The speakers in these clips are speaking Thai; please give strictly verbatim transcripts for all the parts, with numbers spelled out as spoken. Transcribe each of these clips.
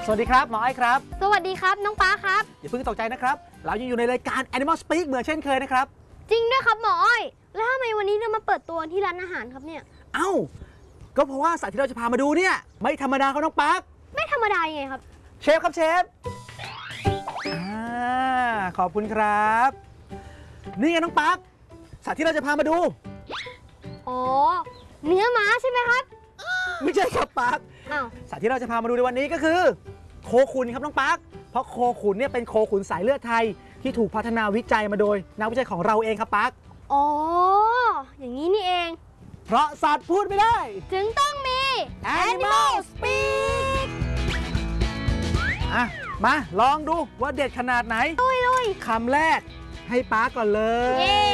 วัสดีครับหมอไอ้ครับสวัสดีครับน้องป้าครับอย่าเพิ่งตกใจนะครับเรายังอยู่ในรายการ Animal Speak เหมือนเช่นเคยนะครับจริงด้วยครับหมออ้อยแล้วทำไมวันนี้เรามาเปิดตัวที่ร้านอาหารครับเนี่ยเอ้าก็เพราะว่าสัตว์ที่เราจะพามาดูเนี่ยไม่ธรรมดาครับน้องปั๊กไม่ธรรมดายังไงครับเชฟครับเชฟอ่าขอบคุณครับนี่ไงน้องปั๊กสัตว์ที่เราจะพามาดูอ๋อเนื้อม้าใช่ไหมครับไม่ใช่ครับปั๊กอ้าวสัตว์ที่เราจะพามาดูในวันนี้ก็คือโคขุนครับน้องปั๊กเพราะโคขุนเนี่ยเป็นโคขุนสายเลือดไทยที่ถูกพัฒนาวิจัยมาโดยนักวิจัยของเราเองครับปั๊กอ๋ออย่างนี้นี่เองเพราะสัตว์พูดไม่ได้จึงต้องมี Animal Speak อ่ะมาลองดูว่าเด็ดขนาดไหนลุยลุยคำแรกให้ป๊าก่อนเลยเย้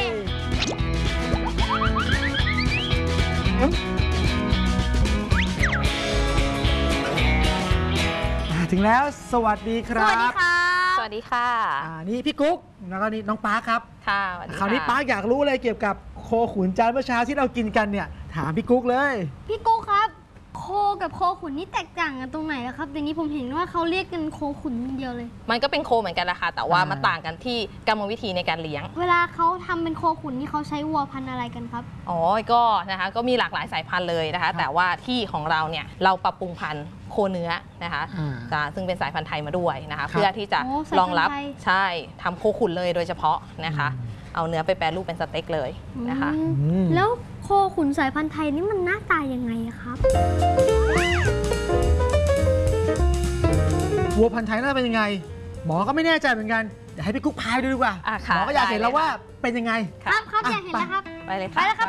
ถึงแล้วสวัสดีครับสวัสดีค่ะสวัสดีค่ะอ่านี่พี่กุ๊กแล้วก็นี่น้องป๊าครับค่ะคราวนี้ป๊าอยากรู้อะไรเกี่ยวกับโคขุนจานเมื่อเช้าที่เรากินกันเนี่ยถามพี่กุ๊กเลยพี่กุ๊กครับโคกับโคขุนนี่แตกต่างกันตรงไหนล่ะครับเดี๋ยวนี้ผมเห็นว่าเขาเรียกกันโคขุนเดียวเลยมันก็เป็นโคเหมือนกันแหละค่ะแต่ว่ามันต่างกันที่กรรมวิธีในการเลี้ยงเวลาเขาทำเป็นโคขุนนี่เขาใช้วัวพันธุ์อะไรกันครับอ๋อก็นะคะก็มีหลากหลายสายพันธุ์เลยนะคะแต่ว่าที่ของเราเนี่ยเราปรับปรุงพันธุ์โคเนื้อนะคะซึ่งเป็นสายพันธุ์ไทยมาด้วยนะคะเพื่อที่จะรองรับใช่ทำโคขุนเลยโดยเฉพาะนะคะเอาเนื้อไปแปรรูปเป็นสเต็กเลยนะคะแล้วโคขุนสายพันธุ์ไทยนี่มันหน้าตายังไงครับวัวพันธุ์ไทยน่าเป็นยังไงหมอก็ไม่แน่ใจเหมือนกันเดี๋ยวให้พี่กุ๊กพาไปดูดีกว่าหมอก็อยากเห็นแล้วว่าเป็นยังไงครับครับอยากเห็นแล้วครับไปเลยไปแล้วครับ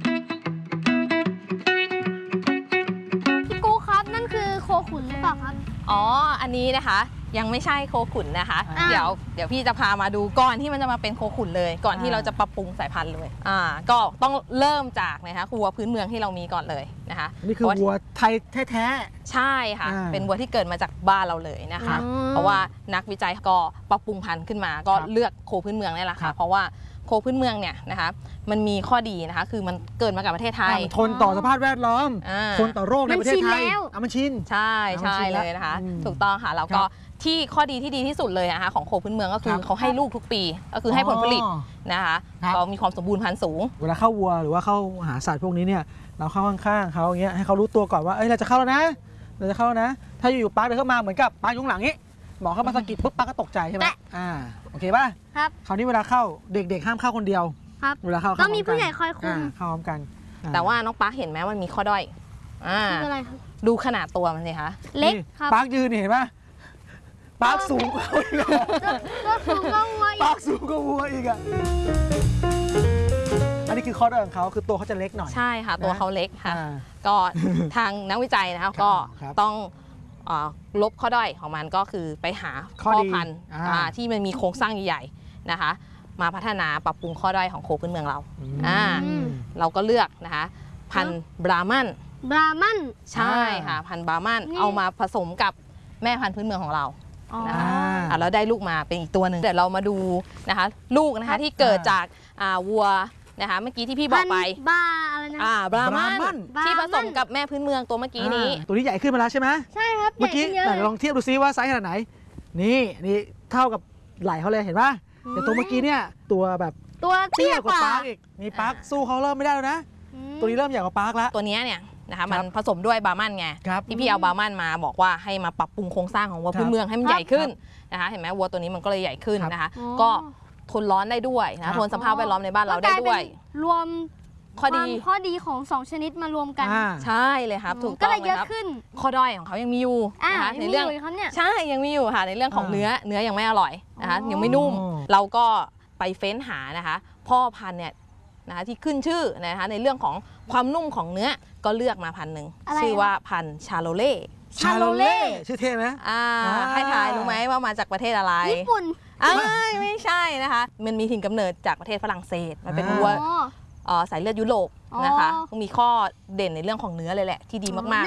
พี่กุ๊กครับนั่นคือโคขุนหรือเปล่าครับอ๋ออันนี้นะคะยังไม่ใช่โคขุนนะคะเดี๋ยวเดี๋ยวพี่จะพามาดูก่อนที่มันจะมาเป็นโคขุนเลยก่อนที่เราจะปรับปรุงสายพันธุ์เลยอ่าก็ต้องเริ่มจากนะคะวัวพื้นเมืองที่เรามีก่อนเลยนะคะนี่คือวัวไทยแท้ๆใช่ค่ะเป็นวัวที่เกิดมาจากบ้านเราเลยนะคะเพราะว่านักวิจัยก็ปรับปรุงพันธุ์ขึ้นมาก็เลือกโคพื้นเมืองนี่แหละค่ะเพราะว่าโคพื้นเมืองเนี่ยนะคะมันมีข้อดีนะคะคือมันเกิดมากับประเทศไทยทนต่อสภาพแวดล้อมทนต่อโรคในประเทศไทยเอามันชินใช่ใช่เลยนะคะถูกต้องค่ะแล้วก็ที่ข้อดีที่ดีที่สุดเลยนะคะของโคพื้นเมืองก็คือเขาให้ลูกทุกปีก็คือให้ผลผลิตนะคะก็มีความสมบูรณ์พันธุ์สูงเวลาเข้าวัวหรือว่าเข้าหาสัตว์พวกนี้เนี่ยเราเข้าข้างๆเขาอย่างเงี้ยให้เขารู้ตัวก่อนว่าเอ้ยเราจะเข้าแล้วนะเราจะเข้าแล้วนะถ้าอยู่ๆปั๊กเดินเข้ามาเหมือนกับปั๊กยุ่งหลังนี้หมอเข้ามาสะกิดปุ๊บปั๊กก็ตกใจใช่ไหมอ่าโอเคป่ะครับคราวนี้เวลาเข้าเด็กๆห้ามเข้าคนเดียวครับเวลาเข้าต้องมีผู้ใหญ่คอยคุมเข้าพร้อมกันแต่ว่าน้องปั๊กเห็นไหมมันมีข้อด้อยอ่าอะไรครับดูขนาดตัวมันสิคะเล็กครับปั๊กยืนเห็นป่ะปั๊กสูงกว่าอีกก็สูงก็วัวอีกปั๊กสูงกว่าวัวอีกอ่ะอันนี้คือข้อด้อยของเขาคือตัวเขาจะเล็กหน่อยใช่ค่ะตัวเขาเล็กค่ะก็ทางนักวิจัยนะคะก็ต้องลบข้อด้อยของมันก็คือไปหาพ่อพันธุ์ที่มันมีโครงสร้างใหญ่ๆนะคะมาพัฒนาปรับปรุงข้อด้อยของโคพื้นเมืองเราอ่าเราก็เลือกนะคะพันธุ์บรามันบรามันใช่ค่ะพันธุ์บรามันเอามาผสมกับแม่พันธุ์พื้นเมืองของเรานะคะแล้วได้ลูกมาเป็นอีกตัวหนึ่งเดี๋ยวเรามาดูนะคะลูกนะคะที่เกิดจากวัวนะคะเมื่อกี้ที่พี่บอกไปบราอะไรนะบรามันที่ผสมกับแม่พื้นเมืองตัวเมื่อกี้นี้ตัวนี้ใหญ่ขึ้นมาแล้วใช่ไหมใช่ครับเมื่อกี้ไหนลองเทียบดูซิว่าไซส์ขนาดไหนนี่นี่เท่ากับไหล่เขาเลยเห็นป่ะแต่ตัวเมื่อกี้เนี่ยตัวแบบตัวเตี้ยกว่าปาร์กอีกมีปาร์กสู้เขาเริ่มไม่ได้แล้วนะตัวนี้เริ่มใหญ่กว่าปาร์กแล้วตัวนี้เนี่ยนะคะมันผสมด้วยบาร์มันไงที่พี่เอาบาร์มันมาบอกว่าให้มาปรับปรุงโครงสร้างของวัวพื้นเมืองให้มันใหญ่ขึ้นนะคะเห็นไหมวัวตัวนี้มันก็เลยใหญ่ขึ้นนะคะก็ทนร้อนได้ด้วยนะทนสภาพแวดล้อมในบ้านเราได้ด้วยรวมข้อดีข้อดีของสองชนิดมารวมกันใช่เลยครับถูกต้องเลยครับข้อด้อยของเขายังมีอยู่นะคะในเรื่องใช่ยังมีอยู่ค่ะในเรื่องของเนื้อเนื้อยังไม่อร่อยนะคะยังไม่นุ่มเราก็ไปเฟ้นหานะคะพ่อพันธุ์เนี่ยนะคะที่ขึ้นชื่อนะคะในเรื่องของความนุ่มของเนื้อก็เลือกมาพันธุ์หนึ่งชื่อว่าพันธุ์ชาโลเล่ชาโลเล่ชื่อเท่ไหมอ่าให้ทายรู้ไหมว่ามาจากประเทศอะไรญี่ปุ่นไม่ใช่นะคะมันมีถิ่นกำเนิดจากประเทศฝรั่งเศสมันเป็นวัวสายเลือดยุโรปนะคะมีข้อเด่นในเรื่องของเนื้อเลยแหละที่ดีมากๆ